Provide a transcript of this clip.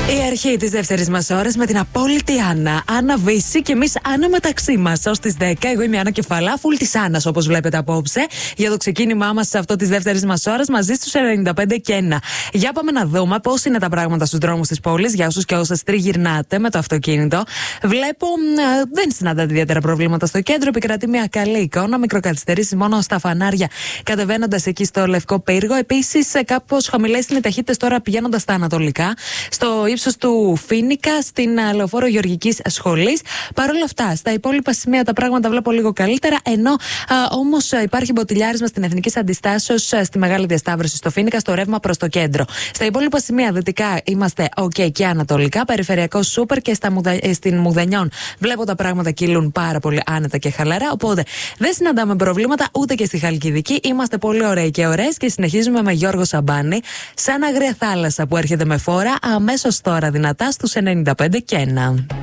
Η αρχή της δεύτερης μας ώρας με την απόλυτη Άννα Βύση και εμείς Άννα μεταξύ μας ως τις 10. Εγώ είμαι η Άννα Κεφαλά, φουλ της Άννας όπως βλέπετε απόψε, για το ξεκίνημά μας σε αυτό της δεύτερης μας ώρας μαζί στους 95 και 1. Για πάμε να δούμε πώς είναι τα πράγματα στους δρόμους της πόλης, για όσους και όσες τριγυρνάτε με το αυτοκίνητο. Βλέπω δεν συναντάτε ιδιαίτερα προβλήματα στο κέντρο, επικρατεί μια καλή εικόνα, μικροκαθυστερήσεις μόνο στα φανάρια κατεβαίνοντας εκεί στο Λευκό Πύργο. Επίσης, κάπως χαμηλές είναι οι ταχύτητες τώρα πηγαίνοντας στα ανατολικά, στο ύψος του Φοίνικα, στην Λεωφόρο Γεωργικής Σχολής. Παρ' όλα αυτά, στα υπόλοιπα σημεία τα πράγματα βλέπω λίγο καλύτερα, ενώ όμως υπάρχει μποτιλιάρισμα στην Εθνικής Αντιστάσεως, στη Μεγάλη Διασταύρωση στο Φοίνικα, στο ρεύμα προς το κέντρο. Στα υπόλοιπα σημεία δυτικά είμαστε OK και ανατολικά, περιφερειακό σούπερ και στην Μουδενιών βλέπω τα πράγματα κυλούν πάρα πολύ άνετα και χαλαρά. Οπότε δεν συναντάμε προβλήματα ούτε και στη Χαλκιδική. Είμαστε πολύ ωραίοι και ωραίες και συνεχίζουμε με Γιώργο Σαμπάνη, σαν αγρία θάλασσα που έρχεται με φόρα αμέσως τώρα δυνατά στους 95 και 1.